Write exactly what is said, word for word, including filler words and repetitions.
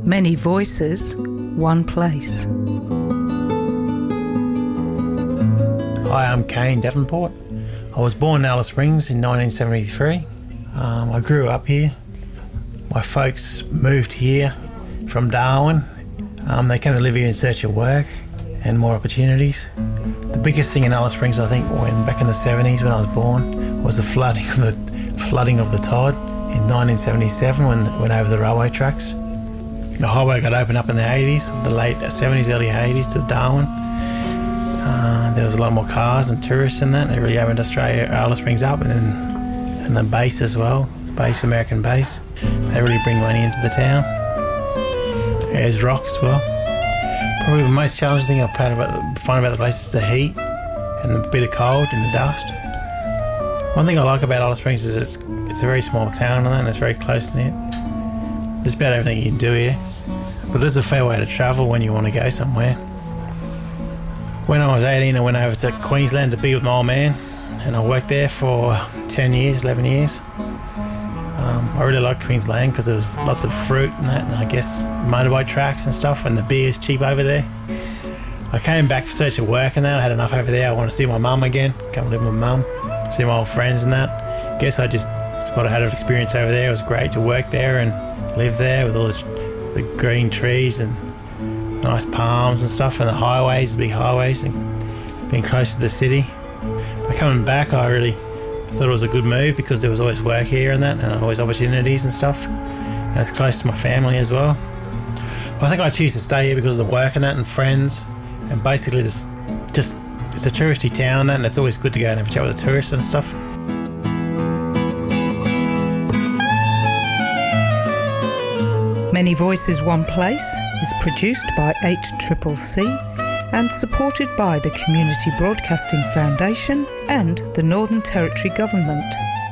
Many voices, one place. Hi, I'm Kane Davenport. I was born in Alice Springs in nineteen seventy-three. Um, I grew up here. My folks moved here from Darwin. Um, they came to live here in search of work and more opportunities. The biggest thing in Alice Springs, I think, when back in the seventies when I was born, was the flooding of the flooding of the Todd in nineteen seventy-seven when it went over the railway tracks. The highway got opened up in the eighties, the late seventies, early eighties to Darwin. Uh, there was a lot more cars and tourists in that. They really opened Australia, Alice Springs up, and then and the base as well, the base, American base. They really bring money into the town. There's rock as well. Probably the most challenging thing I find about, find about the place is the heat and the bit of cold and the dust. One thing I like about Alice Springs is it's, it's a very small town and it's very close-knit. There's about everything you can do here. But there's a fair way to travel when you want to go somewhere. When I was eighteen, I went over to Queensland to be with my old man, and I worked there for ten years, eleven years. Um, I really liked Queensland because there was lots of fruit and that, and I guess motorbike tracks and stuff, and the beer's cheap over there. I came back for search of work and that. I had enough over there. I want to see my mum again, come live with my mum, see my old friends and that. Guess I just, that's what I had of experience over there. It was great to work there and live there with all the, the green trees and nice palms and stuff, and the highways, the big highways, and being close to the city. But coming back, I really thought it was a good move because there was always work here and that, and always opportunities and stuff. And it's close to my family as well. But I think I choose to stay here because of the work and that, and friends, and basically this just it's a touristy town and that, and it's always good to go and have a chat with the tourists and stuff. Many Voices, One Place is produced by eight C C C and supported by the Community Broadcasting Foundation and the Northern Territory Government.